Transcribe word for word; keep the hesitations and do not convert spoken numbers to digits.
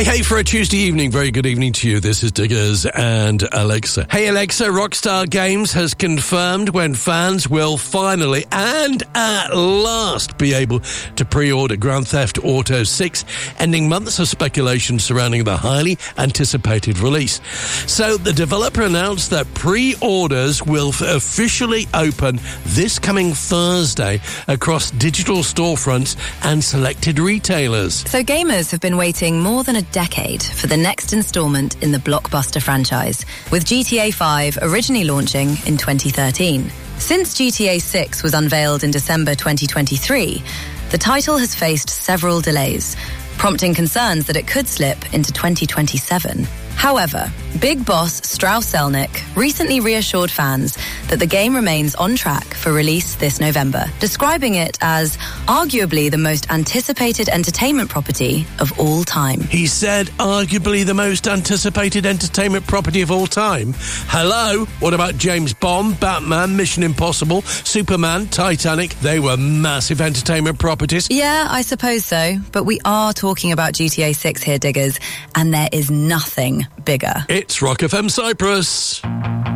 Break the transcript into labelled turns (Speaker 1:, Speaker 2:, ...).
Speaker 1: Hey, hey, for a Tuesday evening, very good evening to you. This is Diggers and Alexa. Hey, Alexa, Rockstar Games has confirmed when fans will finally and at last be able to pre-order Grand Theft Auto six, ending months of speculation surrounding the highly anticipated release. So the developer announced that pre-orders will officially open this coming Thursday across digital storefronts and selected retailers.
Speaker 2: So gamers have been waiting more than a decade for the next installment in the blockbuster franchise, with G T A five originally launching in twenty thirteen. Since G T A six was unveiled in December twenty twenty-three, the title has faced several delays, prompting concerns that it could slip into twenty twenty-seven. However, big boss Strauss Zelnick recently reassured fans that the game remains on track for release this November, describing it as arguably the most anticipated entertainment property of all time.
Speaker 1: He said arguably the most anticipated entertainment property of all time? Hello? What about James Bond, Batman, Mission Impossible, Superman, Titanic? They were massive entertainment properties.
Speaker 2: Yeah, I suppose so. But we are talking about G T A six here, Diggers, and there is nothing bigger.
Speaker 1: It's Rock F M Cyprus.